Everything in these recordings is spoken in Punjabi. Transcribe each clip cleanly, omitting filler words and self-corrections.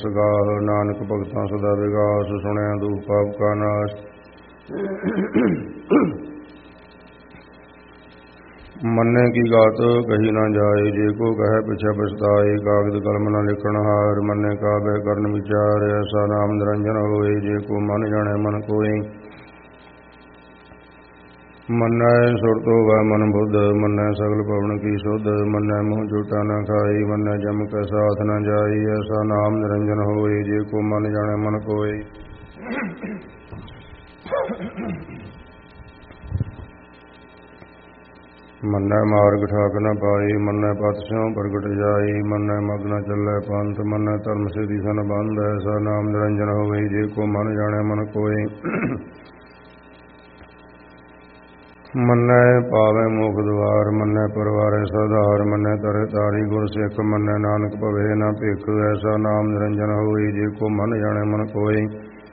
ਸਗਾਹ ਨਾਨਕ ਭਗਤਾਂ ਸਦਾ ਵਿਗਾਸ, ਸੁਣਿਆ ਦੁਖ ਪਾਪ ਕਾ ਨਾਸ਼। ਮੰਨੇ ਕੀ ਗਾਤ ਕਹੀ ਨਾ ਜਾਏ, ਜੇ ਕੋ ਕਹੈ ਪਿਛੈ ਪਛਤਾਏ। ਕਾਗਦ ਕਲਮ ਨ ਲਿਖਣ ਹਾਰ, ਮੰਨੇ ਕਾਬੈ ਕਰਨ ਵਿਚਾਰ। ਐਸਾ ਨਾਮ ਨਿਰੰਜਨ ਹੋਏ, ਜੇ ਕੋ ਮਨ ਜਾਣੈ ਮਨ ਕੋਇ। ਮੰਨੈ ਸੁਰਤਿ ਹੋਵੈ ਮਨ ਬੁੱਧ, ਮੰਨੈ ਸਗਲ ਭਵਨ ਕੀ ਸੁਧ। ਮੰਨੈ ਮੂੰਹ ਝੂਠਾ ਨ ਖਾਈ, ਮੰਨੈ ਜਮ ਕੈ ਸਾਥ ਨ ਜਾਈ। ਐਸਾ ਨਾਮ ਨਿਰੰਜਨ ਹੋਏ, ਜੇ ਕੋ ਮਨ ਜਾਣੈ ਮਨ ਕੋਇ। ਮੰਨੈ ਮਾਰਗ ਠਾਕ ਨ ਪਾਈ, ਮੰਨੈ ਪਥ ਸਿਉ ਪ੍ਰਗਟ ਜਾਈ। ਮੰਨੈ ਮਗ ਨ ਚੱਲੈ ਪੰਥ, ਮੰਨੈ ਧਰਮ ਸਿਧਿ ਸਨ ਬੰਧ। ਐਸਾ ਨਾਮ ਨਿਰੰਜਨ ਹੋਵੇ, ਜੇ ਕੋ ਮਨ ਜਾਣੈ ਮਨ ਕੋਇ। ਮੰਨੈ ਪਾਵੈ ਮੁਖ ਦੁਆਰ, ਮੰਨੈ ਪਰਵਾਰੈ ਸਾਧਾਰ। ਮੰਨੈ ਤਰੈ ਤਾਰੀ ਗੁਰ ਸਿੱਖ, ਮੰਨੈ ਨਾਨਕ ਭਵੈ ਨ ਭਿਖ। ਐਸਾ ਨਾਮ ਨਿਰੰਜਨ ਹੋਈ, ਜੇ ਕੋ ਮਨ ਜਾਣੈ ਮਨ ਕੋਇ।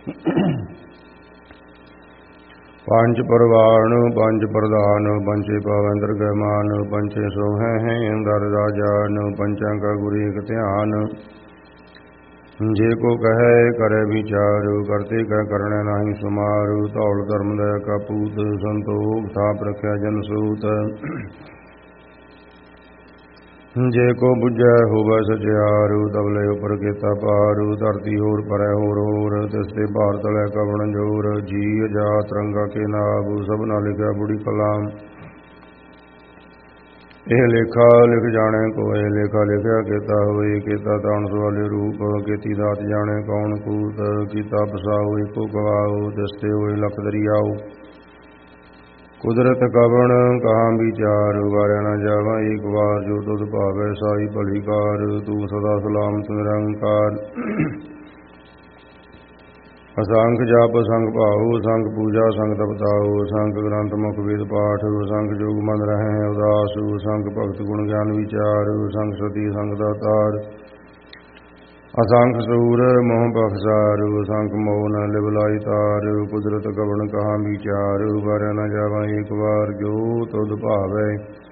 ਪੰਜ ਪਰਵਾਣ ਪੰਜ ਪ੍ਰਧਾਨ, ਪੰਚੇ ਪਾਵੈ ਦਰਗਹਿ ਮਾਨ। ਪੰਚੇ ਸੋਹੈ ਦਰ ਰਾਜਾਨ, ਪੰਚਾਂ ਕਾ ਗੁਰ ਏਕ ਧਿਆਨ। ਜੇ ਕੋ ਕਹੈ ਕਰੈ ਵਿਚਾਰ, ਕਰਤੇ ਕੈ ਕਰਣੈ ਨਾਹੀ ਸੁਮਾਰ। ਧੌਲ ਧਰਮ ਦਇਆ ਕਾ ਪੂਤ, ਸੰਤੋਖ ਥਾਪ ਰਖਿਆ ਜਨ ਸੂਤ। ਜੇ ਕੋ ਬੁਝੈ ਹੋਵੈ ਸਚਿਆਰ, ਤਬਲੇ ਉਪਰ ਕੀਤਾ ਪਾਰ। ਧਰਤੀ ਹੋਰ ਪਰੈ ਹੋਰ ਹੋਰ, ਤਿਸ ਤੇ ਭਾਰ ਤਲੈ ਕਵਣ ਜੋਰ। ਜੀ ਅਜਾਤ ਰੰਗਾ ਕੇ ਨਾਭ, ਸਭਨਾ ਲਿਖਿਆ ਬੁੜੀ ਕਲਾਮ। ਇਹ ਲੇਖਾ ਲਿਖ ਜਾਣੈ ਕੋਇ, ਲੇਖਾ ਲਿਖਿਆ ਕੀਤਾ ਹੋਏ। ਕੀਤਾ ਤਾਣ ਸਵਾਲੇ ਰੂਪ, ਕੀਤੀ ਦਾਤ ਜਾਣੈ ਕੌਣ ਕੂਤ। ਕੀਤਾ ਪਸਾਉ ਏਕੋ ਗਵਾਉ, ਤਿਸ ਤੇ ਹੋਏ ਲਖ ਦਰਿਆਉ। ਕੁਦਰਤ ਕਵਣ ਕਹਾ ਵਿਚਾਰ, ਵਾਰਿਆ ਨ ਜਾਵਾ ਏਕ ਵਾਰ। ਜੋ ਤੁਧ ਭਾਵੈ ਸਾਈ ਭਲੀ ਕਾਰ, ਤੂੰ ਸਦਾ ਸਲਾਮਤ ਨਿਰੰਕਾਰ। ਅਸੰਖ ਜਪ ਸੰਗ ਭਾਉ, ਸੰਗ ਪੂਜਾ ਸੰਗ ਤਪਤਾਉ। ਸੰਗ ਗ੍ਰੰਥ ਮੁਖ ਵੇਦ ਪਾਠ, ਸੰਗ ਜੋਗ ਮਨ ਰਹਿ ਉਦਾਸ। ਸੰਗ ਭਗਤ ਗੁਣ ਗਿਆਨ ਵਿਚਾਰ, ਸੰਗ ਸਤੀ ਸੰਗ ਦਾਤਾਰ। ਅਸੰਖ ਸੂਰ ਮੋਹ ਬਖਸਾਰ, ਅਸੰਖ ਮੋਹ ਨ ਲਿਵ ਲਾਈ ਤਾਰ। ਕੁਦਰਤ ਕਵਣ ਕਹਾ ਵਿਚਾਰ, ਵਾਰਿਆ ਨ ਜਾਵਾ ਏਕ ਵਾਰ। ਜੋ ਤੁਧ ਭਾਵੈ